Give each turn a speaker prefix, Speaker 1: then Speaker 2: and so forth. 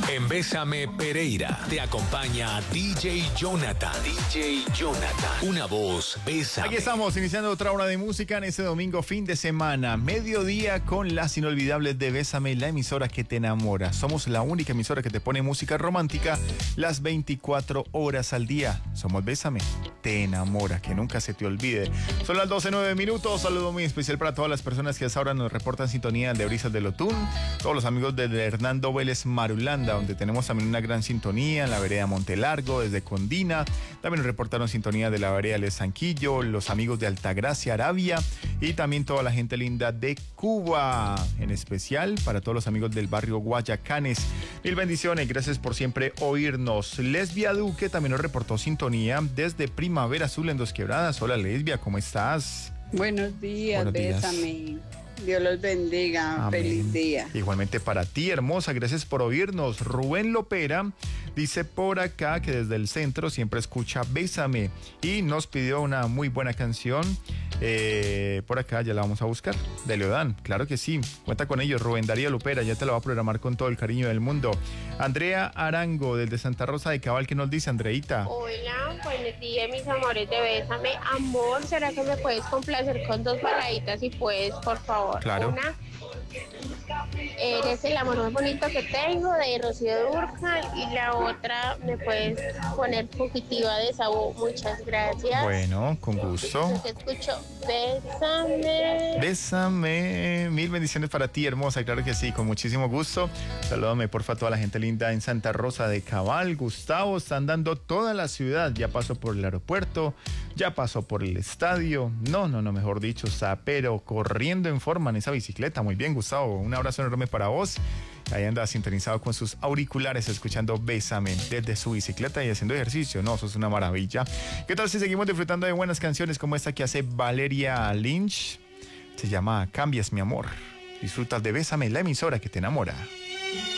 Speaker 1: En Bésame Pereira te acompaña DJ Jonathan. DJ Jonathan. Una voz, Bésame.
Speaker 2: Aquí estamos iniciando otra hora de música en este domingo fin de semana. Mediodía con las inolvidables de Bésame, la emisora que te enamora. Somos la única emisora que te pone música romántica las 24 horas al día. Somos Bésame, te enamora, que nunca se te olvide. Son las 12:09 minutos. Saludo muy especial para todas las personas que hasta ahora nos reportan sintonía de Brisas del Otún. Todos los amigos de Hernando Vélez Marulanda, donde tenemos también una gran sintonía en la vereda Montelargo, desde Condina. También nos reportaron sintonía de la vereda Les Sanquillo, los amigos de Altagracia, Arabia, y también toda la gente linda de Cuba, en especial para todos los amigos del barrio Guayacanes. Mil bendiciones, gracias por siempre oírnos. Lesbia Duque también nos reportó sintonía desde Primavera Azul en Dos Quebradas. Hola Lesbia, ¿cómo estás?
Speaker 3: Buenos días, Bésame. Dios los bendiga. Amén. Feliz día.
Speaker 2: Igualmente para ti, hermosa, gracias por oírnos. Rubén Lopera dice por acá que desde el centro siempre escucha Bésame y nos pidió una muy buena canción. Por acá ya la vamos a buscar, de Leodán, claro que sí, cuenta con ellos. Rubén Darío Lopera ya te la va a programar con todo el cariño del mundo. Andrea Arango desde Santa Rosa de Cabal, ¿qué nos dice, Andreita?
Speaker 4: Hola, buenos días mis amores de Bésame. Amor, ¿será que me puedes complacer con dos baladitas si puedes, por favor?
Speaker 2: Claro.
Speaker 4: Una, Eres el amor más bonito que tengo, de Rocío Dúrcal, y la otra me puedes poner Fugitiva de Sabú. Muchas gracias.
Speaker 2: Bueno, con gusto.
Speaker 4: Te escucho. Bésame.
Speaker 2: Bésame. Mil bendiciones para ti, hermosa. Claro que sí, con muchísimo gusto. Salúdame porfa a toda la gente linda en Santa Rosa de Cabal. Gustavo, están dando toda la ciudad. Ya pasó por el aeropuerto, ya pasó por el estadio. No, mejor dicho, pero corriendo en forma en esa bicicleta. Muy bien, Gustavo. Un abrazo enorme para vos. Ahí anda sintonizado con sus auriculares, escuchando Bésame desde su bicicleta y haciendo ejercicio. No, eso es una maravilla. ¿Qué tal si seguimos disfrutando de buenas canciones como esta que hace Valeria Lynch? Se llama Cambias mi amor. Disfrutas de Bésame, la emisora que te enamora.